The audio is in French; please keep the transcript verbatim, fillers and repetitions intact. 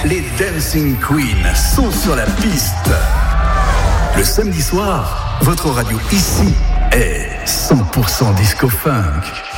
les Dancing Queens sont sur la piste. Le samedi soir, votre radio ici est cent pour cent disco funk.